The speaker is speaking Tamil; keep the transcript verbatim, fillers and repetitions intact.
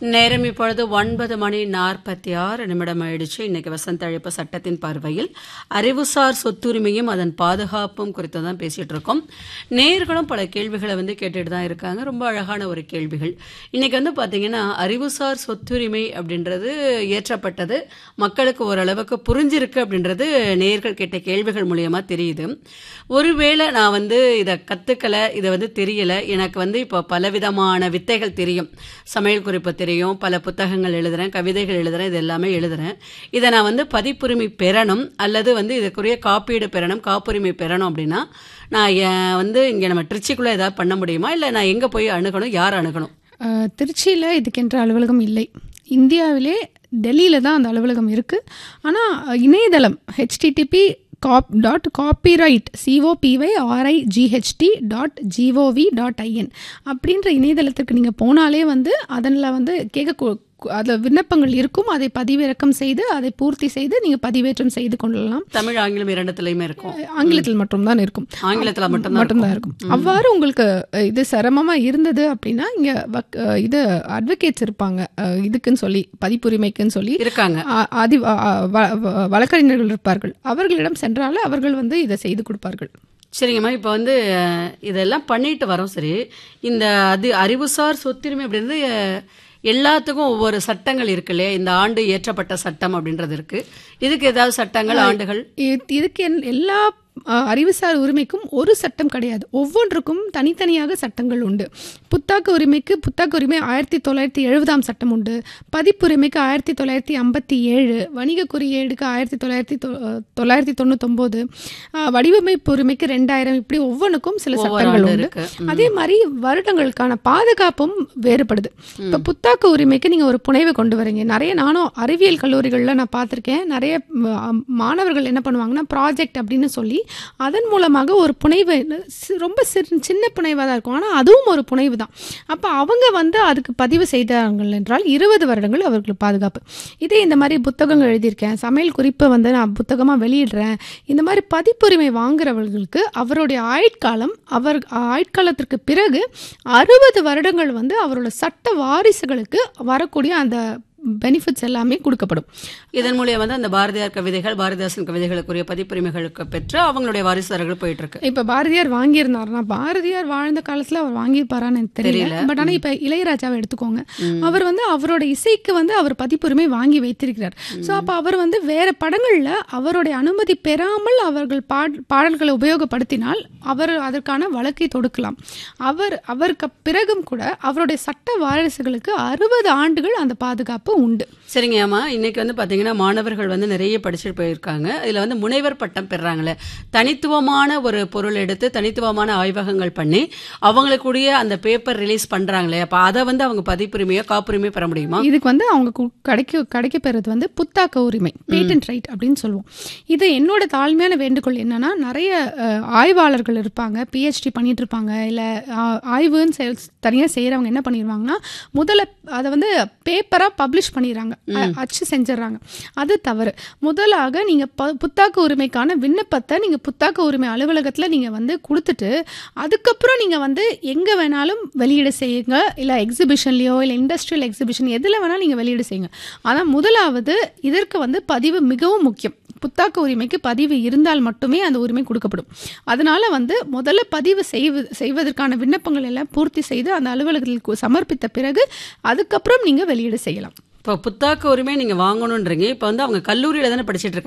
நேரம் இப்பொழுது ஒன்பது மணி நாற்பத்தி ஆறு நிமிடம் ஆயிடுச்சு. இன்னைக்கு வசந்த அழைப்பு சட்டத்தின் பார்வையில் அறிவுசார் சொத்துரிமையும் அதன் பாதுகாப்பும் குறித்து தான் பேசிட்டு இருக்கோம். நேயர்களும் பல கேள்விகளை வந்து கேட்டுட்டு தான் இருக்காங்க. ரொம்ப அழகான ஒரு கேள்விகள். இன்னைக்கு வந்து பார்த்தீங்கன்னா அறிவுசார் சொத்துரிமை அப்படின்றது இயற்றப்பட்டது மக்களுக்கு ஓரளவுக்கு புரிஞ்சிருக்கு அப்படின்றது நேயர்கள் கேட்ட கேள்விகள் மூலியமா தெரியுது. ஒருவேளை நான் வந்து இதை கத்துக்கல, இதை வந்து தெரியல, எனக்கு வந்து இப்போ பலவிதமான வித்தைகள் தெரியும், சமையல் குறிப்பு தெரியும், பல புத்தகங்கள் எழுதுறேன், கவிதைகள் எழுதுறேன், இது எல்லாமே எழுதுறேன், இதை நான் வந்து பதிப்புரிமை பெறணும் அல்லது வந்து இதுக்குரிய காப்பீடு பெறணும், காப்புரிமை பெறணும் அப்படின்னா நான் வந்து இங்கே நம்ம திருச்சிக்குள்ளே ஏதாவது பண்ண முடியுமா, இல்லை நான் எங்கே போய் அணுகணும், யார் அணுகணும்? திருச்சியில் இதுக்கென்ற அலுவலகம் இல்லை. இந்தியாவிலே டெல்லியில் தான் அந்த அலுவலகம் இருக்குது. ஆனால் இணையதளம் HTTP Cobb dot copyright சிஓபிஒய்ஆர்ஐஜிஹெச்டி dot gov dot IN அப்படின்ற இணையதளத்துக்கு நீங்கள் போனாலே வந்து அதில் வந்து கேட்க அதில் விண்ணப்பங்கள் இருக்கும். அதை பதிவிறக்கம் செய்து அதை பூர்த்தி செய்து நீங்கள் பதிவேற்றம் செய்து கொள்ளலாம். தமிழ் ஆங்கிலம் இரண்டுத்திலையுமே இருக்கும். ஆங்கிலத்தில் மட்டும்தான் இருக்கும். ஆங்கிலத்தில் மட்டும் மட்டும்தான் இருக்கும். அவ்வாறு உங்களுக்கு இது சிரமமாக இருந்தது அப்படின்னா இங்கே இது அட்வொகேட்ஸ் இருப்பாங்க, இதுக்குன்னு சொல்லி பதிப்புரிமைக்குன்னு சொல்லி இருக்காங்க, அதி வழக்கறிஞர்கள் இருப்பார்கள். அவர்களிடம் சென்றால் அவர்கள் வந்து இதை செய்து கொடுப்பார்கள். சரிங்கம்மா, இப்போ வந்து இதெல்லாம் பண்ணிட்டு வரோம். சரி, இந்த அது அறிவுசார் சொத்துரிமை அப்படின்றது எல்லாத்துக்கும் ஒவ்வொரு சட்டங்கள் இருக்கு இல்லையா? இந்த ஆண்டு இயற்றப்பட்ட சட்டம் அப்படின்றது இருக்கு. இதுக்கு ஏதாவது சட்டங்கள் ஆண்டுகள் இதுக்கு எல்லா அறிவுசார் உரிமைக்கும் ஒரு சட்டம் கிடையாது. ஒவ்வொன்றுக்கும் தனித்தனியாக சட்டங்கள் உண்டு. புத்தாக்க உரிமைக்கு புத்தாக்க உரிமை ஆயிரத்தி தொள்ளாயிரத்தி எழுபதாம் சட்டம் உண்டு. பதிப்புரிமைக்கு ஆயிரத்தி தொள்ளாயிரத்தி ஐம்பத்தி ஏழு, வணிக குறியீடுக்கு ஆயிரத்தி தொள்ளாயிரத்தி தொள்ளாயிரத்தி தொண்ணூத்தொம்போது, வடிவமைப்பு உரிமைக்கு ரெண்டாயிரம், இப்படி ஒவ்வொன்றுக்கும் சில சட்டங்கள் உண்டு. அதே மாதிரி வருடங்களுக்கான பாதுகாப்பும் வேறுபடுது. இப்போ புத்தாக்க உரிமைக்கு நீங்கள் ஒரு புனைவை கொண்டு வரீங்க. நிறைய நானும் அறிவியல் கல்லூரிகளில் நான் பார்த்துருக்கேன். நிறைய மாணவர்கள் என்ன பண்ணுவாங்கன்னா ப்ராஜெக்ட் அப்படின்னு சொல்லி அதன் மூலமாக ஒரு புனைவு, ரொம்ப சின்ன புனைவாக தான் இருக்கும், ஆனால் அதுவும் ஒரு புனைவு தான். அப்போ அவங்க வந்து அதுக்கு பதிவு செய்தார்கள் என்றால் இருபது வருடங்கள் அவர்களுக்கு பாதுகாப்பு. இதே இந்த மாதிரி புத்தகங்கள் எழுதியிருக்கேன், சமையல் குறிப்பை வந்து நான் புத்தகமாக வெளியிடுறேன், இந்த மாதிரி பதிப்புரிமை வாங்குறவர்களுக்கு அவருடைய ஆயுட்காலம், அவர் ஆயுட்காலத்திற்கு பிறகு அறுபது வருடங்கள் வந்து அவரோட சட்ட வாரிசுகளுக்கு வரக்கூடிய அந்த பெனிஃபிட்ஸ் எல்லாமே கொடுக்கப்படும். இதன் மூலியம் வந்து அந்த பாரதியார் கவிதைகள், பாரதிதாசன் கவிதைகளுக்குரிய பதிப்புரிமைகளுக்கு பெற்று அவங்களுடைய வாரிசுதாரர்கள் போயிட்டு இருக்கு. இப்போ பாரதியார் வாங்கியிருந்தாருன்னா, பாரதியார் வாழ்ந்த காலத்தில் அவர் வாங்கியிருப்பாரான்னு எனக்கு தெரியல. பட் ஆனால் இப்போ இளையராஜாவை எடுத்துக்கோங்க, அவர் வந்து அவரோட இசைக்கு வந்து அவர் பதிப்புரிமை வாங்கி வைத்திருக்கிறார். ஸோ அப்போ அவர் வந்து வேற படங்களில் அவருடைய அனுமதி பெறாமல் அவர்கள் பாடல்களை உபயோகப்படுத்தினால் அவர் அதற்கான வழக்கை தொடுக்கலாம். அவர் அவருக்கு பிறகும் கூட அவருடைய சட்ட வாரிசுகளுக்கு அறுபது ஆண்டுகள் அந்த பாதுகாப்பு உண்டு. சரிங்க அம்மா, இன்னைக்கு வந்து பாத்தீங்கன்னா மாணவர்கள் வந்து நிறைய படிச்சுட்டு போயிருக்காங்க. இதுல வந்து முனைவர் பட்டம் பெறாங்களே, தனித்துவமான ஒரு பொருள் எடுத்து தனித்துவமான ஆய்வகங்கள் பண்ணி அவங்களுக்குடைய அந்த பேப்பர் ரிலீஸ் பண்றாங்களே, அப்ப அதை வந்து அவங்க பதிப்புரிமையோ காப்புரிமையோ பெற முடியுமா? இதுக்கு வந்து அவங்க கிடைக்க கிடைக்க பெறது வந்து புத்தாக்க உரிமை, பேட்டன்ட் ரைட் அப்படின்னு சொல்லுவோம். இது என்னோட தாழ்மையான வேண்டுகோள் என்னன்னா, நிறைய ஆய்வாளர்கள் இருப்பாங்க, பிஹெச்டி பண்ணிட்டு இருப்பாங்க, இல்ல ஆய்வுன்னு தனியாக செய்யறவங்க என்ன பண்ணிடுவாங்கன்னா, முதல்ல அதை வந்து பேப்பரா பப்ளிஷ் பண்ணிடுறாங்க, அச்சு செஞ்சிடறாங்க. அது தவறு. முதலாக நீங்க புத்தாக்க உரிமைக்கான விண்ணப்பத்தை நீங்க புத்தாக்க உரிமை அலுவலகத்துல நீங்க வந்து கொடுத்துட்டு அதுக்கப்புறம் நீங்க வந்து எங்க வேணாலும் வெளியீடு செய்யுங்க, இல்ல எக்ஸிபிஷன்லயோ இல்ல இண்டஸ்ட்ரியல் எக்ஸிபிஷன் எதுல வேணாலும் நீங்க வெளியீடு செய்யுங்க. ஆனா முதலாவது இதற்கு வந்து பதிவு மிகவும் முக்கியம். புத்தாக்க உரிமைக்கு பதிவு இருந்தால் மட்டுமே அந்த உரிமை கொடுக்கப்படும். அதனால வந்து முதல்ல பதிவு செய்வது செய்வதற்கான விண்ணப்பங்கள் எல்லாம் பூர்த்தி செய்து அந்த அலுவலகத்தில் சமர்ப்பித்த பிறகு அதுக்கப்புறம் நீங்க வெளியீடு செய்யலாம். இப்போ புத்தாக்க உரிமை நீங்க வாங்கணுன்றீங்க. இப்போ வந்து அவங்க கல்லூரியில தானே படிச்சுட்டு இருக்காங்க.